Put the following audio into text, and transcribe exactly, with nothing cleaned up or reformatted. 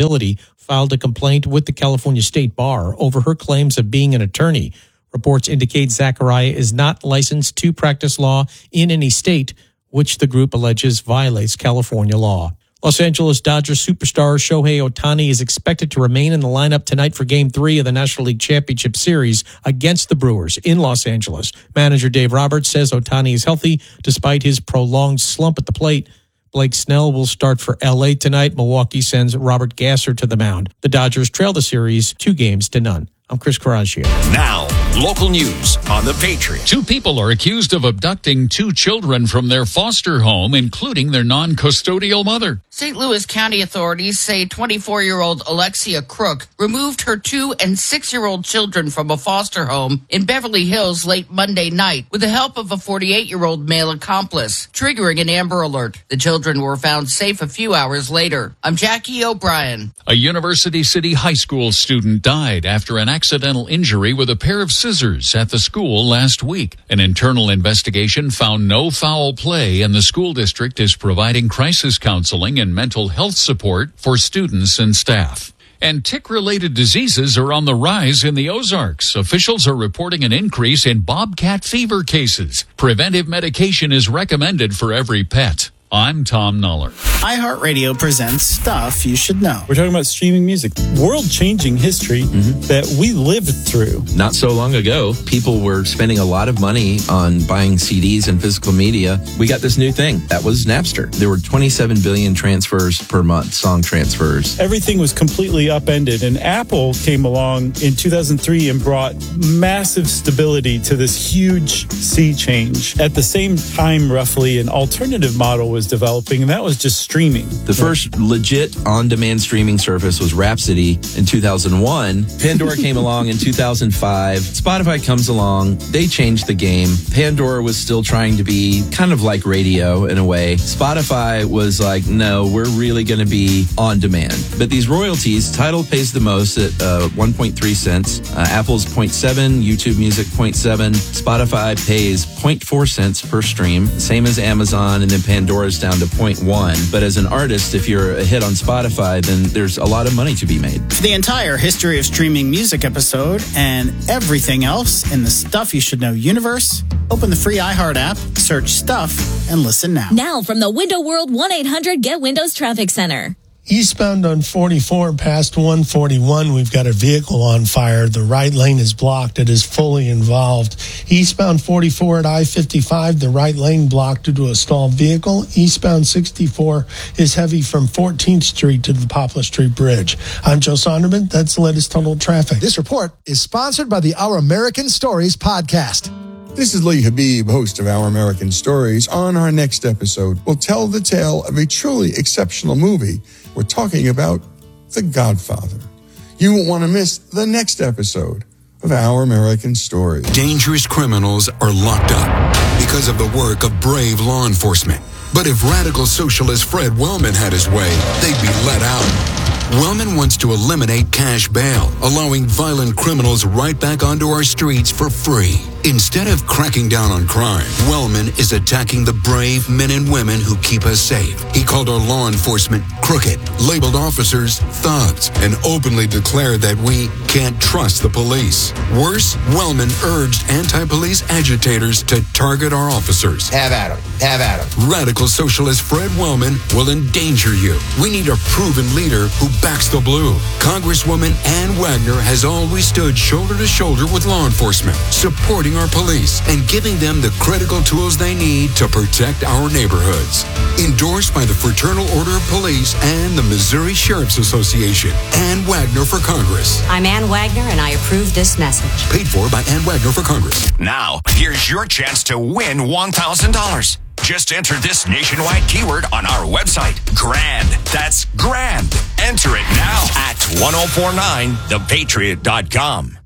Disability filed a complaint with the California State Bar over her claims of being an attorney. Reports indicate Zachariah is not licensed to practice law in any state, which the group alleges violates California law. Los Angeles Dodgers superstar Shohei Ohtani is expected to remain in the lineup tonight for Game three of the National League Championship Series against the Brewers in Los Angeles. Manager Dave Roberts says Ohtani is healthy despite his prolonged slump at the plate. Blake Snell will start for L A tonight. Milwaukee sends Robert Gasser to the mound. The Dodgers trail the series two games to none. I'm Chris Caraccio. Now, local news on The Patriot. Two people are accused of abducting two children from their foster home, including their non-custodial mother. Saint Louis County authorities say twenty-four-year-old Alexia Crook removed her two- and six-year-old children from a foster home in Beverly Hills late Monday night with the help of a forty-eight-year-old male accomplice, triggering an Amber Alert. The children were found safe a few hours later. I'm Jackie O'Brien. A University City High School student died after an accidental injury with a pair of scissors at the school last week. An internal investigation found no foul play, and the school district is providing crisis counseling and mental health support for students and staff. And tick-related diseases are on the rise in the Ozarks. Officials are reporting an increase in bobcat fever cases. Preventive medication is recommended for every pet. I'm Tom Nuller. iHeartRadio presents Stuff You Should Know. We're talking about streaming music, world-changing history mm-hmm. that we lived through. Not so long ago, people were spending a lot of money on buying C Ds and physical media. We got this new thing. That was Napster. There were twenty-seven billion transfers per month, song transfers. Everything was completely upended, and Apple came along in two thousand three and brought massive stability to this huge sea change. At the same time, roughly, an alternative model was developing, and that was just streaming. The first legit on-demand streaming service was Rhapsody in two thousand one. Pandora came along in two thousand five. Spotify comes along. They changed the game. Pandora was still trying to be kind of like radio in a way. Spotify was like, no, we're really going to be on demand. But these royalties, Tidal pays the most at uh, one point three cents. Uh, Apple's zero point seven, YouTube Music zero point seven. Spotify pays zero point four cents per stream, same as Amazon, and then Pandora's down to zero point one. But as an artist, if you're a hit on Spotify, then there's a lot of money to be made. For the entire history of streaming music episode and everything else in the Stuff You Should Know universe, open the free iHeart app, search Stuff, and listen now. Now from the Window World one eight hundred Get Windows Traffic Center. Eastbound on forty-four past one forty-one, we've got a vehicle on fire. The right lane is blocked. It is fully involved. Eastbound forty-four at I fifty-five, the right lane blocked due to a stalled vehicle. Eastbound sixty-four is heavy from fourteenth Street to the Poplar Street Bridge. I'm Joe Sonderman. That's the latest total traffic. This report is sponsored by the Our American Stories podcast. This is Lee Habib, host of Our American Stories. On our next episode, we'll tell the tale of a truly exceptional movie. We're talking about The Godfather. You won't want to miss the next episode of Our American Stories. Dangerous criminals are locked up because of the work of brave law enforcement. But if radical socialist Fred Wellman had his way, they'd be let out. Wellman wants to eliminate cash bail, allowing violent criminals right back onto our streets for free. Instead of cracking down on crime, Wellman is attacking the brave men and women who keep us safe. He called our law enforcement crooked, labeled officers thugs, and openly declared that we can't trust the police. Worse, Wellman urged anti-police agitators to target our officers. Have at him. Have at him. Radical socialist Fred Wellman will endanger you. We need a proven leader who backs the blue. Congresswoman Ann Wagner has always stood shoulder to shoulder with law enforcement, supporting our police and giving them the critical tools they need to protect our neighborhoods. Endorsed by the Fraternal Order of Police and the Missouri Sheriff's Association. Ann Wagner for Congress. I'm Ann Wagner, and I approve this message. Paid for by Ann Wagner for Congress. Now, here's your chance to win one thousand dollars. Just enter this nationwide keyword on our website, GRAND. That's GRAND. Enter it now at ten forty-nine the patriot dot com.